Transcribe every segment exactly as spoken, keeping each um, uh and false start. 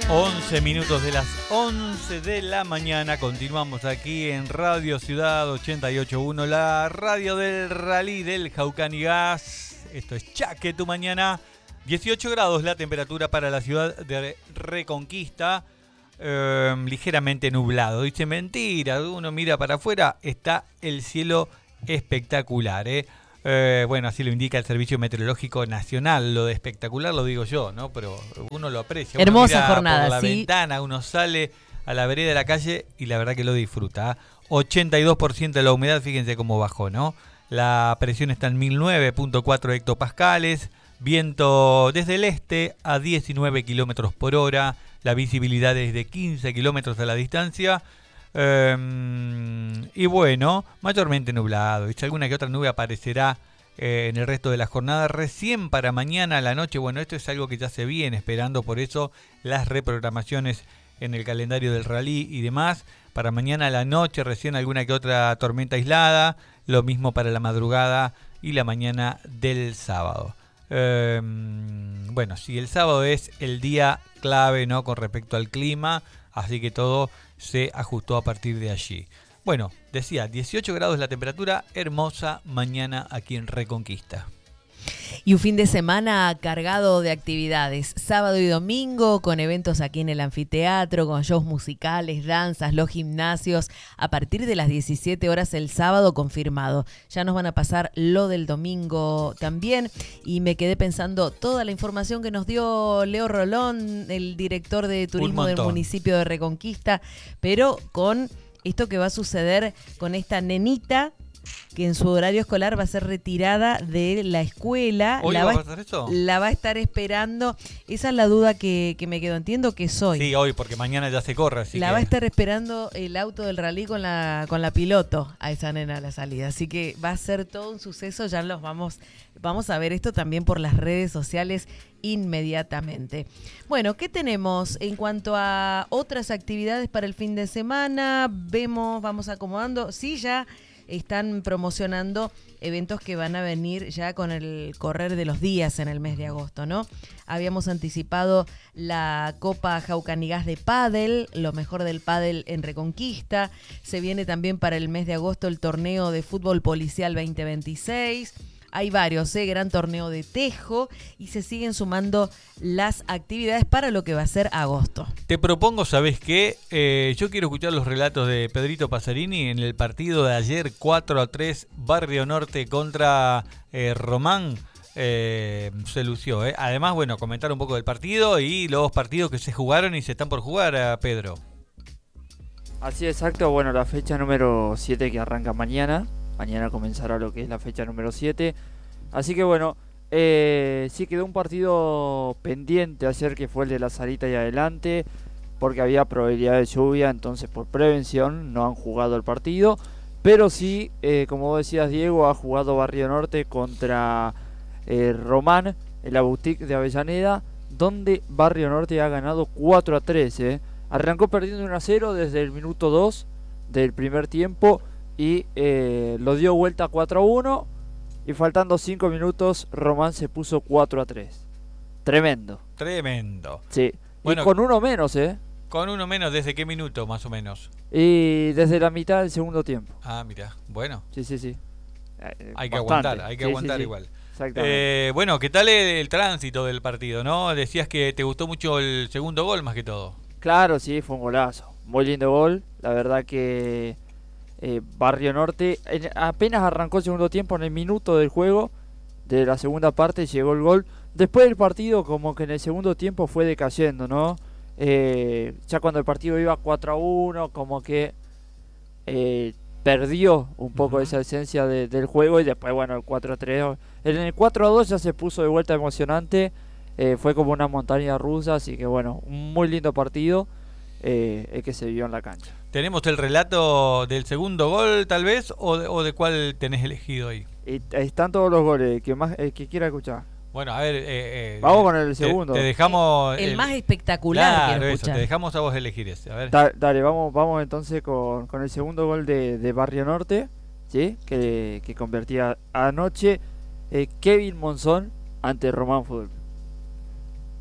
once minutos de las once de la mañana. Continuamos aquí en Radio Ciudad ochenta y ocho punto uno, la radio del rally del Jaucani-Gas. Esto es Chaque tu mañana. dieciocho grados la temperatura para la ciudad de Reconquista. Eh, ligeramente nublado. Dice mentira, uno mira para afuera, está el cielo espectacular, ¿eh? Eh, bueno, así lo indica el Servicio Meteorológico Nacional. Lo de espectacular lo digo yo, ¿no? Pero uno lo aprecia. Uno Hermosa mira jornada, por la sí. ventana, uno sale a la vereda de la calle y la verdad que lo disfruta. ochenta y dos por ciento de la humedad, fíjense cómo bajó, ¿no? La presión está en mil nueve punto cuatro hectopascales. Viento desde el este a diecinueve kilómetros por hora. La visibilidad es de quince kilómetros a la distancia. Eh, y bueno, mayormente nublado. ¿Viste? Alguna que otra nube aparecerá eh, en el resto de la jornada. Recién para mañana a la noche. Bueno, esto es algo que ya se viene esperando. Por eso las reprogramaciones en el calendario del rally y demás. Para mañana a la noche recién alguna que otra tormenta aislada. Lo mismo para la madrugada y la mañana del sábado. Eh, bueno, si el sábado es el día clave, ¿no? Con respecto al clima, así que todo se ajustó a partir de allí. Bueno, decía, dieciocho grados la temperatura, hermosa mañana aquí en Reconquista. Y un fin de semana cargado de actividades, sábado y domingo con eventos aquí en el anfiteatro, con shows musicales, danzas, los gimnasios, a partir de las diecisiete horas el sábado confirmado. Ya nos van a pasar lo del domingo también y me quedé pensando toda la información que nos dio Leo Rolón, el director de turismo del municipio de Reconquista, pero con esto que va a suceder con esta nenita que en su horario escolar va a ser retirada de la escuela. ¿Hoy la va va a pasar eso? La va a estar esperando. Esa es la duda que, que me quedó. Entiendo que es hoy. Sí, hoy, porque mañana ya se corre. Así la que... va a estar esperando el auto del rally con la con la piloto a esa nena a la salida. Así que va a ser todo un suceso. Ya los vamos, vamos a ver esto también por las redes sociales inmediatamente. Bueno, ¿qué tenemos en cuanto a otras actividades para el fin de semana? Vemos, vamos acomodando. Sí, ya están promocionando eventos que van a venir ya con el correr de los días en el mes de agosto, ¿no? Habíamos anticipado la Copa Jaucani-Gas de pádel, lo mejor del pádel en Reconquista. Se viene también para el mes de agosto el torneo de fútbol policial veinte veintiséis. Hay varios, ¿eh? Gran torneo de tejo y se siguen sumando las actividades para lo que va a ser agosto. Te propongo, ¿sabés qué? Eh, yo quiero escuchar los relatos de Pedrito Pasarini en el partido de ayer, cuatro a tres, Barrio Norte contra eh, Román. Eh, se lució, ¿eh? Además, bueno, comentar un poco del partido y los partidos que se jugaron y se están por jugar, a Pedro. Así exacto, bueno, la fecha número siete que arranca mañana. Mañana comenzará lo que es la fecha número siete. Así que bueno, eh, sí quedó un partido pendiente ayer que fue el de la Salita y Adelante, porque había probabilidad de lluvia, entonces por prevención no han jugado el partido. Pero sí, eh, como vos decías Diego, ha jugado Barrio Norte contra eh, Román en la boutique de Avellaneda, donde Barrio Norte ha ganado cuatro a tres. Eh. Arrancó perdiendo uno a cero desde el minuto dos del primer tiempo. Y eh, lo dio vuelta cuatro a uno. Y faltando cinco minutos, Román se puso cuatro a tres. Tremendo. Tremendo. Sí. Bueno, y con uno menos, ¿eh? Con uno menos, ¿desde qué minuto más o menos? Y desde la mitad del segundo tiempo. Ah, mira. Bueno. Sí, sí, sí. Eh, hay que bastante. aguantar, hay que sí, aguantar sí, sí. igual. Exactamente. Eh, bueno, ¿qué tal el, el tránsito del partido, no? Decías que te gustó mucho el segundo gol más que todo. Claro, sí, fue un golazo. Muy lindo gol. La verdad que... Eh, Barrio Norte en, apenas arrancó el segundo tiempo, en el minuto del juego de la segunda parte llegó el gol. Después del partido como que en el segundo tiempo fue decayendo, ¿no? Eh, ya cuando el partido iba cuatro a uno como que eh, perdió un poco uh-huh. esa esencia de, del juego. Y después bueno, el cuatro a tres, en el cuatro a dos ya se puso de vuelta emocionante. eh, Fue como una montaña rusa. Así que bueno, un muy lindo partido eh, el que se vivió en la cancha. ¿Tenemos el relato del segundo gol, tal vez, o de, o de cuál tenés elegido ahí? Y están todos los goles, el que más, el que quiera escuchar. Bueno, a ver... Eh, eh, Vamos con el segundo. Te, te dejamos... El, el más espectacular. Claro, quiero eso, escuchar. Te dejamos a vos elegir ese. A ver. Da, dale, vamos vamos entonces con, con el segundo gol de, de Barrio Norte, ¿sí? Que, que convertía anoche eh, Kevin Monzón ante Román Fútbol.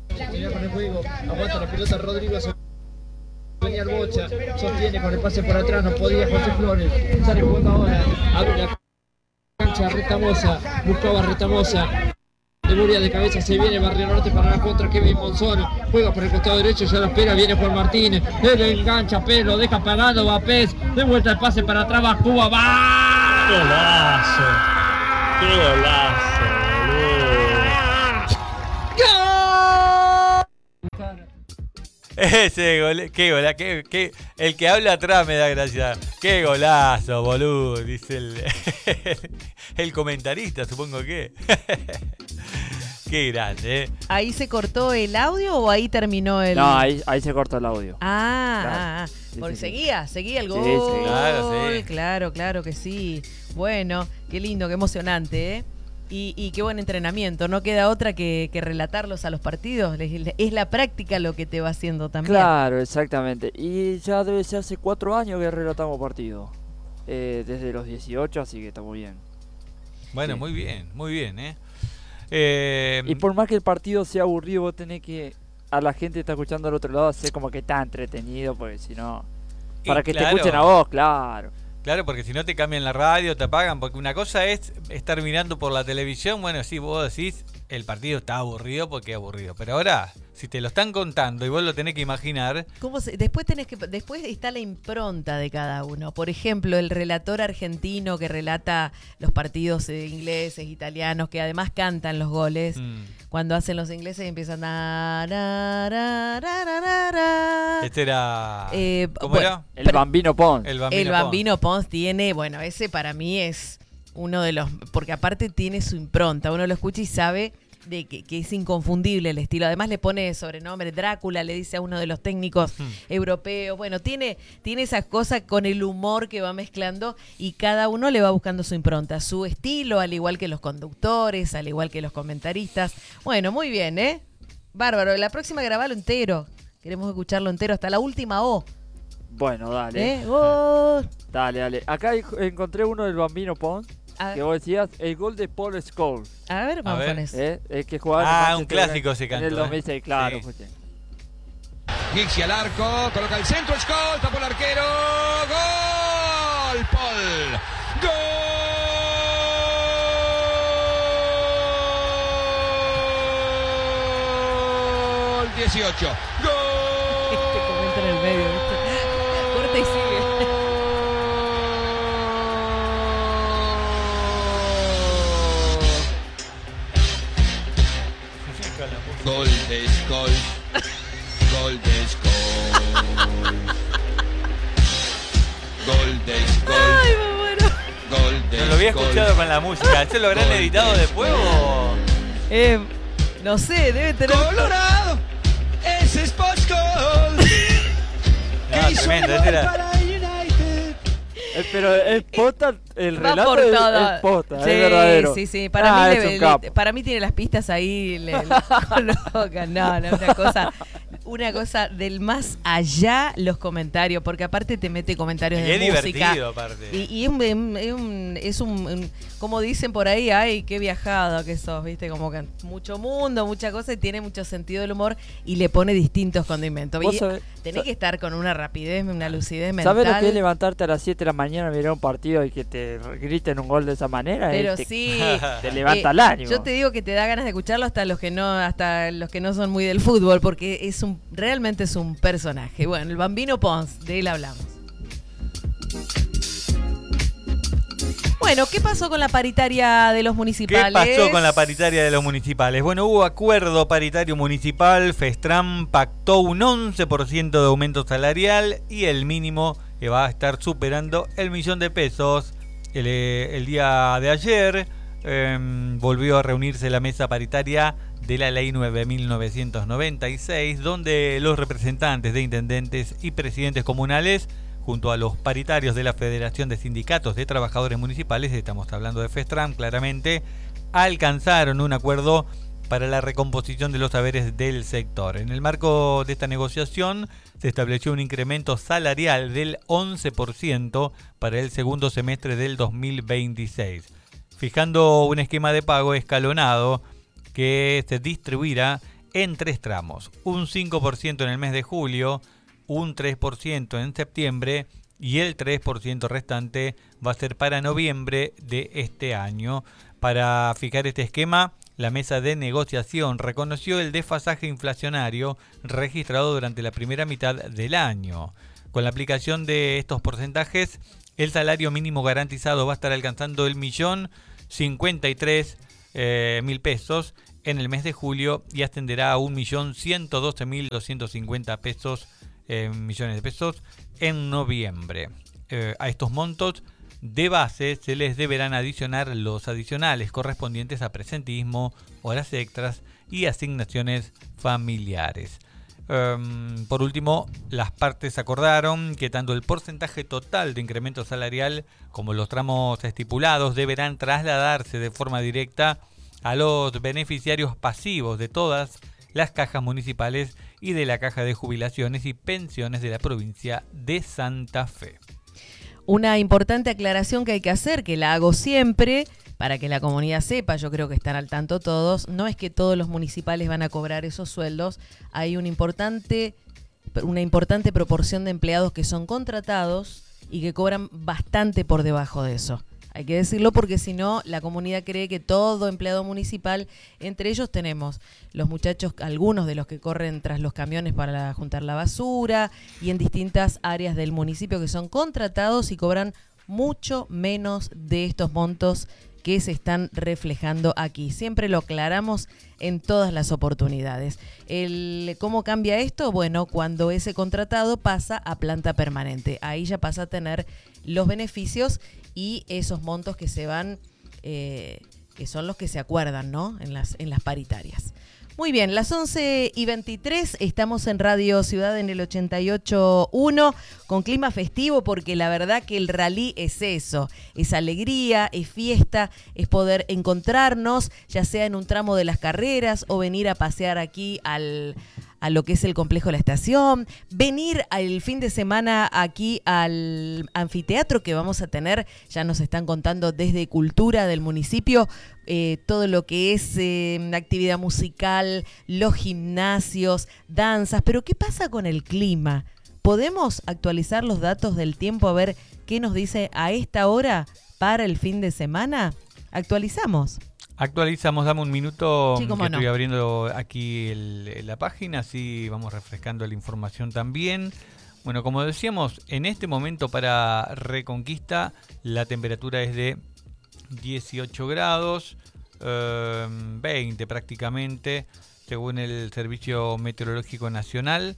Continúa con el juego, aguanta la pelota Rodrigo, venía el Bocha, sostiene con el pase por atrás, no podía José Flores, sale jugando ahora, abre la cancha Retamosa, buscaba Retamosa, de Muria de cabeza, se viene Barrio Norte para la contra Kevin Monzón, juega por el costado derecho, ya lo espera, viene Juan Martínez, él engancha, Pérez, lo deja pagando, va Pez, de vuelta el pase para atrás, va Cuba, va. ¡Qué golazo! ¡Qué golazo, boludo! ¡Gol! Ese gol, qué gola, qué, qué, el que habla atrás me da gracia. Qué golazo, boludo, dice el, el comentarista, supongo que. Qué grande, ¿eh? ¿Ahí se cortó el audio o ahí terminó el...? No, ahí, ahí se cortó el audio. Ah, Claro. ah, ah. Sí, Porque sí, sí. seguía, seguía el Sí, gol. sí. Claro, sí. Claro, claro que sí. Bueno, qué lindo, qué emocionante, ¿eh? Y, y qué buen entrenamiento. No queda otra que, que relatarlos a los partidos. Es la práctica lo que te va haciendo también. Claro, exactamente. Y ya debe ser hace cuatro años que relatamos partido. Eh, desde los dieciocho, así que estamos bien. Bueno, Sí. muy bien, muy bien, ¿eh? Eh, Y por más que el partido sea aburrido, vos tenés que a la gente que está escuchando al otro lado hacer como que está entretenido, porque si no... y Para que claro, te escuchen a vos, claro. Claro, porque si no te cambian la radio, te apagan, porque una cosa es estar mirando por la televisión, bueno, sí, vos decís, el partido está aburrido porque es aburrido, pero ahora, si te lo están contando y vos lo tenés que imaginar, ¿Cómo se- después tenés que después está la impronta de cada uno. Por ejemplo, el relator argentino que relata los partidos eh, ingleses, italianos, que además cantan los goles. mm, Cuando hacen los ingleses y empiezan a... ra, ra, ra, ra, ra, ra. este era... Eh, ¿Cómo bueno, era? El Pero- Bambino Pons. El Bambino. El Pons. Bambino Pons tiene, bueno, ese para mí es uno de los, porque aparte tiene su impronta, uno lo escucha y sabe de que, que es inconfundible el estilo. Además le pone sobrenombre Drácula, le dice a uno de los técnicos Hmm. europeos. Bueno, tiene, tiene esas cosas con el humor que va mezclando y cada uno le va buscando su impronta, su estilo, al igual que los conductores, al igual que los comentaristas. Bueno, muy bien, ¿eh? Bárbaro. La próxima grabalo entero. Queremos escucharlo entero hasta la última O. Bueno, dale. ¿Eh? Oh. Dale, dale. Acá hay- encontré uno del Bambino Pons, A, que vos decías, el gol de Paul Scholes. a ver, vamos ver. con eso. ¿eh? El que jugaba en el Ah, un Manchester clásico ese en canto, el dos mil seis, ¿eh? claro. Sí. escuché. Giggs al arco, coloca el centro, Scholl, tapó el arquero, gol, Paul, gol, dieciocho, Te comento en el medio, ¿viste? Corta y sigue. gol de Scholl, gol de Scholl, gol de Scholl, Ay, me muero. gol de No lo había Scholl. escuchado con la música. ¿Eso lo habrán Gol editado de después o...? Eh, no sé, debe tener... Colorado, ese es Postcol. No, tremendo, ese era... para United. Eh, pero es posta, el Va relato por es, todo. es posta, Sí, es verdadero. sí, sí. Para, Ah, mí es le- un le- capo. para mí tiene las pistas ahí, le, le colocan. No, no, una cosa, una cosa del más allá los comentarios, porque aparte te mete comentarios Y de es música. divertido, aparte. Y, y es un, es un- es un- un- como dicen por ahí, ay, qué viajado que sos, viste, como que mucho mundo, mucha cosa, y tiene mucho sentido del humor y le pone distintos condimentos. Vos Y sabés- tenés sa- que estar con una rapidez, una lucidez mental. ¿Sabes lo que es levantarte a las siete de la mañana a mirar un partido y que te griten un gol de esa manera? Pero Eh, te, sí. te levanta Eh, el ánimo. Yo te digo que te da ganas de escucharlo hasta los que no, hasta los que no son muy del fútbol, porque es un, realmente es un personaje. Bueno, el Bambino Pons, de él hablamos. Bueno, ¿qué pasó con la paritaria de los ¿Qué municipales? pasó con la paritaria de los municipales? Bueno, hubo acuerdo paritario municipal, Festram pactó un once por ciento de aumento salarial y el mínimo que va a estar superando el millón de pesos. El, eh, el día de ayer eh, volvió a reunirse la mesa paritaria de la ley nueve mil novecientos noventa y seis, donde los representantes de intendentes y presidentes comunales, junto a los paritarios de la Federación de Sindicatos de Trabajadores Municipales, estamos hablando de Festram claramente, alcanzaron un acuerdo para la recomposición de los saberes del sector. En el marco de esta negociación se estableció un incremento salarial del once por ciento para el segundo semestre del dos mil veintiséis, fijando un esquema de pago escalonado que se distribuirá en tres tramos. Un cinco por ciento en el mes de julio, un tres por ciento en septiembre y el tres por ciento restante va a ser para noviembre de este año. Para fijar este esquema, la mesa de negociación reconoció el desfasaje inflacionario registrado durante la primera mitad del año. Con la aplicación de estos porcentajes, el salario mínimo garantizado va a estar alcanzando el millón cincuenta y tres eh, mil pesos en el mes de julio y ascenderá a un millón ciento doce mil doscientos cincuenta pesos, eh, millones de pesos en noviembre. Eh, a estos montos de base se les deberán adicionar los adicionales correspondientes a presentismo, horas extras y asignaciones familiares. Um, por último, las partes acordaron que tanto el porcentaje total de incremento salarial como los tramos estipulados deberán trasladarse de forma directa a los beneficiarios pasivos de todas las cajas municipales y de la Caja de Jubilaciones y Pensiones de la provincia de Santa Fe. Una importante aclaración que hay que hacer, que la hago siempre, para que la comunidad sepa, yo creo que están al tanto todos, no es que todos los municipales van a cobrar esos sueldos, hay un importante, una importante proporción de empleados que son contratados y que cobran bastante por debajo de eso. Hay que decirlo porque si no, la comunidad cree que todo empleado municipal, entre ellos tenemos los muchachos, algunos de los que corren tras los camiones para juntar la basura y en distintas áreas del municipio que son contratados y cobran mucho menos de estos montos que se están reflejando aquí. Siempre lo aclaramos en todas las oportunidades. El, ¿Cómo cambia esto? Bueno, cuando ese contratado pasa a planta permanente. Ahí ya pasa a tener los beneficios y esos montos que se van, eh, que son los que se acuerdan, ¿no? En las, en las paritarias. Muy bien, las once y veintitrés, estamos en Radio Ciudad en el ochenta y ocho punto uno con clima festivo porque la verdad que el rally es eso, es alegría, es fiesta, es poder encontrarnos, ya sea en un tramo de las carreras o venir a pasear aquí al... a lo que es el complejo La Estación, venir el fin de semana aquí al anfiteatro que vamos a tener, ya nos están contando desde Cultura del municipio, eh, todo lo que es eh, actividad musical, los gimnasios, danzas, pero ¿qué pasa con el clima? ¿Podemos actualizar los datos del tiempo a ver qué nos dice a esta hora para el fin de semana? Actualizamos. Actualizamos, dame un minuto, sí, que no. estoy abriendo aquí el, la página, así vamos refrescando la información también. Bueno, como decíamos, en este momento para Reconquista la temperatura es de dieciocho grados, eh, veinte prácticamente, según el Servicio Meteorológico Nacional.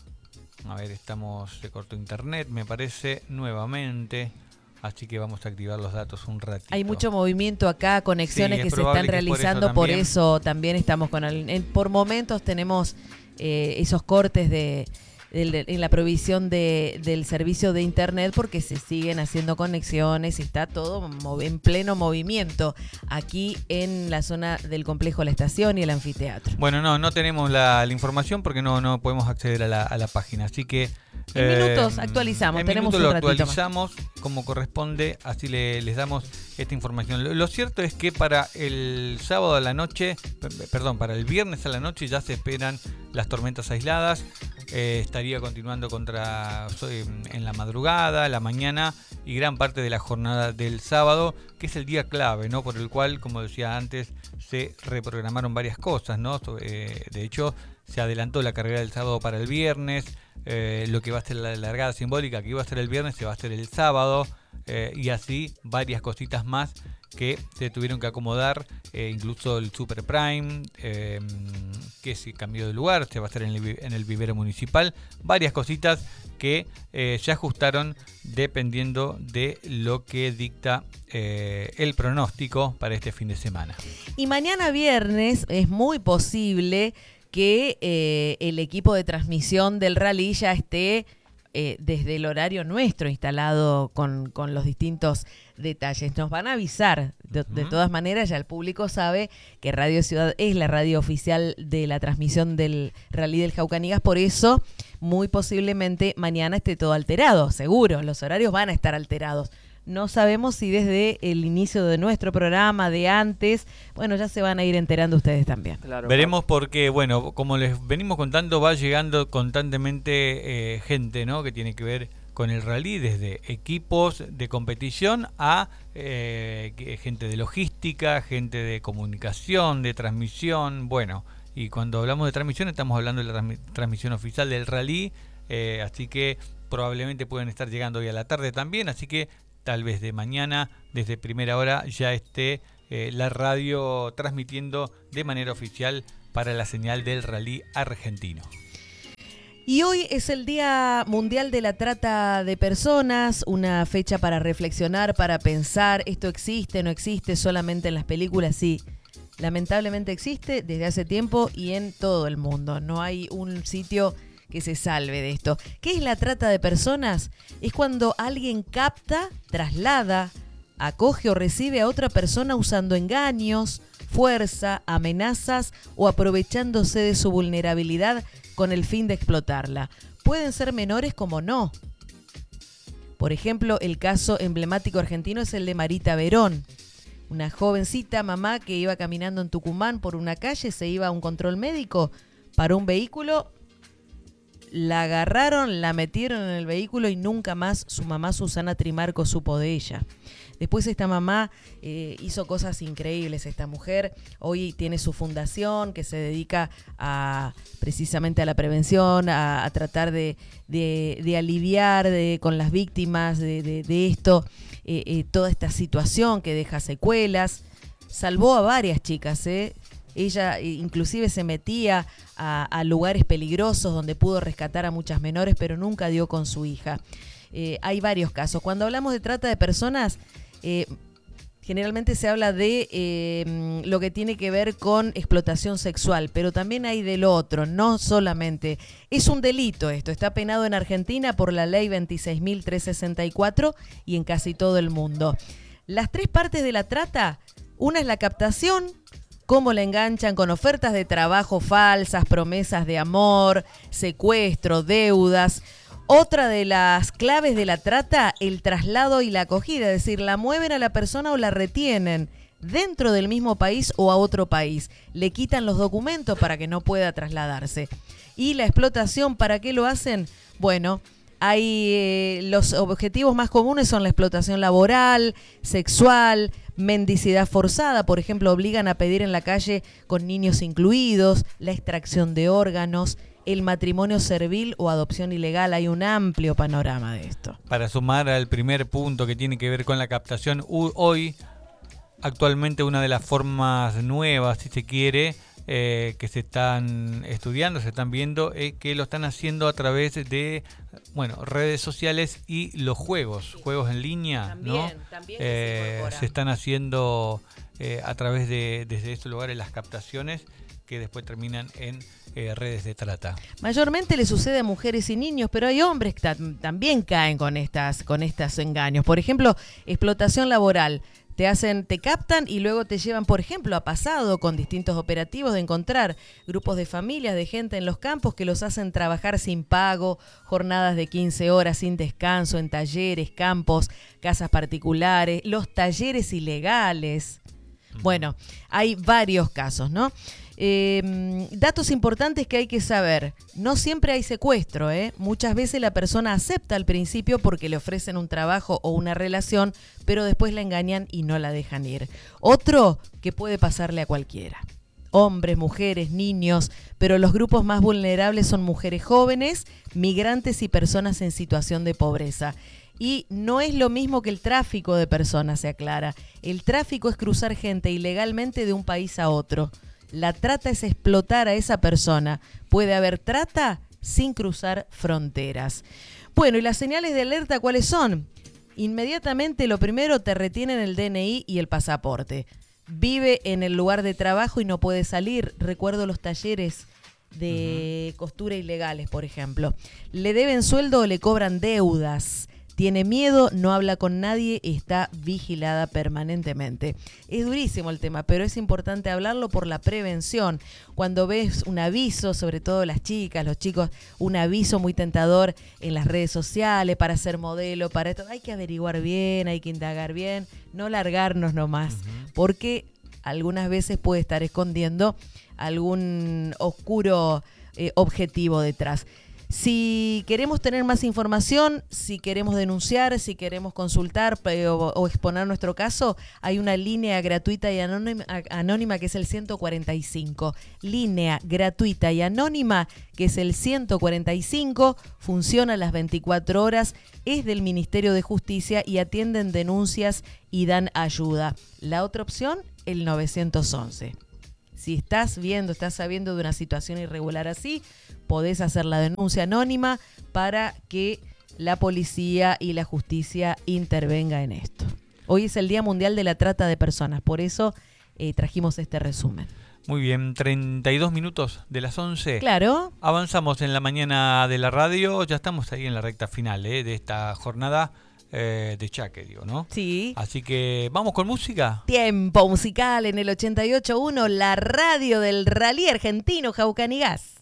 A ver, estamos, se cortó internet, me parece, nuevamente. Así que vamos a activar los datos un ratito. Hay mucho movimiento acá, conexiones sí, que se están realizando, por eso, por eso también estamos con... El, en, por momentos tenemos eh, esos cortes de, de, de en la provisión de, del servicio de internet porque se siguen haciendo conexiones y está todo en pleno movimiento aquí en la zona del complejo La Estación y el anfiteatro. Bueno, no, no tenemos la, la información porque no, no podemos acceder a la, a la página, así que... En minutos actualizamos, en tenemos minutos un lo actualizamos más. Como corresponde, así le, les damos esta información. Lo, lo cierto es que para el sábado a la noche, perdón, para el viernes a la noche ya se esperan las tormentas aisladas. Eh, estaría continuando contra en la madrugada, la mañana y gran parte de la jornada del sábado, que es el día clave, ¿no? Por el cual, como decía antes, se reprogramaron varias cosas, ¿no? Eh, de hecho, se adelantó la carrera del sábado para el viernes. Eh, lo que va a ser la largada simbólica que iba a ser el viernes se va a hacer el sábado, eh, y así varias cositas más que se tuvieron que acomodar, eh, incluso el Super Prime, eh, que se cambió de lugar, se va a hacer en el, en el vivero municipal, varias cositas que eh, se ajustaron dependiendo de lo que dicta eh, el pronóstico para este fin de semana. Y mañana viernes es muy posible que eh, el equipo de transmisión del rally ya esté eh, desde el horario nuestro instalado con, con los distintos detalles. Nos van a avisar, de, uh-huh. de todas maneras ya el público sabe que Radio Ciudad es la radio oficial de la transmisión del rally del Jaucanigas, por eso muy posiblemente mañana esté todo alterado, seguro, los horarios van a estar alterados. No sabemos si desde el inicio de nuestro programa, de antes, bueno, ya se van a ir enterando ustedes también. Claro, Veremos porque, bueno, como les venimos contando, va llegando constantemente eh, gente, ¿no? Que tiene que ver con el rally, desde equipos de competición a eh, gente de logística, gente de comunicación, de transmisión, bueno, y cuando hablamos de transmisión estamos hablando de la transmi- transmisión oficial del rally, eh, así que probablemente pueden estar llegando hoy a la tarde también, así que tal vez de mañana, desde primera hora, ya esté eh, la radio transmitiendo de manera oficial para la señal del rally argentino. Y hoy es el Día Mundial de la Trata de Personas, una fecha para reflexionar, para pensar, ¿esto existe, no existe solamente en las películas? Sí, lamentablemente existe desde hace tiempo y en todo el mundo. No hay un sitio que se salve de esto. ¿Qué es la trata de personas? Es cuando alguien capta, traslada, acoge o recibe a otra persona usando engaños, fuerza, amenazas o aprovechándose de su vulnerabilidad con el fin de explotarla. Pueden ser menores como no. Por ejemplo, el caso emblemático argentino es el de Marita Verón, una jovencita mamá que iba caminando en Tucumán por una calle, se iba a un control médico, paró un vehículo, la agarraron, la metieron en el vehículo y nunca más su mamá Susana Trimarco supo de ella. Después esta mamá eh, hizo cosas increíbles. Esta mujer hoy tiene su fundación que se dedica a precisamente a la prevención, a, a tratar de, de, de aliviar de, con las víctimas de, de, de esto, eh, eh, toda esta situación que deja secuelas. Salvó a varias chicas, ¿eh? Ella inclusive se metía a, a lugares peligrosos donde pudo rescatar a muchas menores, pero nunca dio con su hija. Eh, hay varios casos. Cuando hablamos de trata de personas, eh, generalmente se habla de eh, lo que tiene que ver con explotación sexual, pero también hay del otro, no solamente. Es un delito esto, está penado en Argentina por la ley veintiséis mil trescientos sesenta y cuatro y en casi todo el mundo. Las tres partes de la trata, una es la captación, cómo la enganchan con ofertas de trabajo falsas, promesas de amor, secuestro, deudas. Otra de las claves de la trata, el traslado y la acogida, es decir, la mueven a la persona o la retienen dentro del mismo país o a otro país. Le quitan los documentos para que no pueda trasladarse. Y la explotación, ¿para qué lo hacen? Bueno, hay eh, los objetivos más comunes son la explotación laboral, sexual, mendicidad forzada, por ejemplo, obligan a pedir en la calle con niños incluidos, la extracción de órganos, el matrimonio servil o adopción ilegal. Hay un amplio panorama de esto. Para sumar al primer punto que tiene que ver con la captación, hoy actualmente una de las formas nuevas, si se quiere, eh, que se están estudiando, se están viendo, es que lo están haciendo a través de, bueno, redes sociales y los juegos, sí. Juegos en línea, también, ¿no? También eh, se, se están haciendo eh, a través de desde estos lugares las captaciones que después terminan en eh, redes de trata. Mayormente le sucede a mujeres y niños, pero hay hombres que tam- también caen con estas con estos engaños. Por ejemplo, explotación laboral. Te hacen, te captan y luego te llevan, por ejemplo, ha pasado con distintos operativos de encontrar grupos de familias, de gente en los campos que los hacen trabajar sin pago, jornadas de quince horas sin descanso, en talleres, campos, casas particulares, los talleres ilegales. Bueno, hay varios casos, ¿no? Eh, datos importantes que hay que saber. No siempre hay secuestro, ¿eh? Muchas veces la persona acepta al principio porque le ofrecen un trabajo o una relación, pero después la engañan y no la dejan ir. Otro que puede pasarle a cualquiera. Hombres, mujeres, niños, pero los grupos más vulnerables son mujeres jóvenes, migrantes y personas en situación de pobreza. Y no es lo mismo que el tráfico de personas, se aclara. El tráfico es cruzar gente ilegalmente de un país a otro. La trata es explotar a esa persona. Puede haber trata sin cruzar fronteras. Bueno, ¿y las señales de alerta cuáles son? Inmediatamente, lo primero, te retienen el D N I y el pasaporte. Vive en el lugar de trabajo y no puede salir. Recuerdo los talleres de uh-huh. costura ilegales, por ejemplo. Le deben sueldo o le cobran deudas. tiene miedo, no habla con nadie, está vigilada permanentemente. Es durísimo el tema, pero es importante hablarlo por la prevención. Cuando ves un aviso, sobre todo las chicas, los chicos, un aviso muy tentador en las redes sociales para ser modelo, para esto, hay que averiguar bien, hay que indagar bien, no largarnos nomás, uh-huh. porque algunas veces puede estar escondiendo algún oscuro eh, objetivo detrás. Si queremos tener más información, si queremos denunciar, si queremos consultar eh, o, o exponer nuestro caso, hay una línea gratuita y anónima, anónima que es el ciento cuarenta y cinco. Línea gratuita y anónima que es el ciento cuarenta y cinco, funciona las veinticuatro horas, es del Ministerio de Justicia y atienden denuncias y dan ayuda. La otra opción, el nueve once. Si estás viendo, estás sabiendo de una situación irregular así, podés hacer la denuncia anónima para que la policía y la justicia intervenga en esto. Hoy es el Día Mundial de la Trata de Personas, por eso eh, trajimos este resumen. Muy bien, treinta y dos minutos de las once. Claro. Avanzamos en la mañana de la radio, ya estamos ahí en la recta final eh, de esta jornada eh, de Chaque, digo, ¿no? Sí. Así que, ¿vamos con música? Tiempo musical en el ochenta y ocho punto uno, la radio del rally argentino Jaucan y Gas.